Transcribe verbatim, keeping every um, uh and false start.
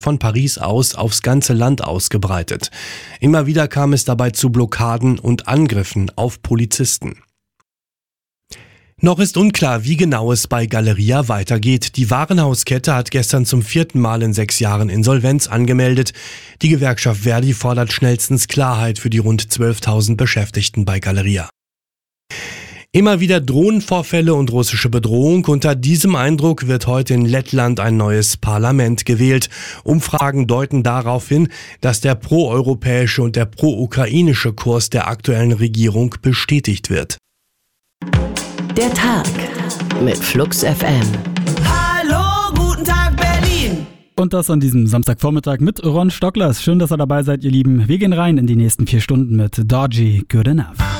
von Paris aus aufs ganze Land ausgebreitet. Immer wieder kam es dabei zu Blockaden und Angriffen auf Polizisten. Noch ist unklar, wie genau es bei Galeria weitergeht. Die Warenhauskette hat gestern zum vierten Mal in sechs Jahren Insolvenz angemeldet. Die Gewerkschaft Verdi fordert schnellstens Klarheit für die rund zwölftausend Beschäftigten bei Galeria. Immer wieder Drohnenvorfälle und russische Bedrohung. Unter diesem Eindruck wird heute in Lettland ein neues Parlament gewählt. Umfragen deuten darauf hin, dass der proeuropäische und der pro-ukrainische Kurs der aktuellen Regierung bestätigt wird. Der Tag mit Flux F M. Hallo, guten Tag Berlin. Und das an diesem Samstagvormittag mit Ron Stocklers. Schön, dass ihr dabei seid, ihr Lieben. Wir gehen rein in die nächsten vier Stunden mit Dodgy Good Enough.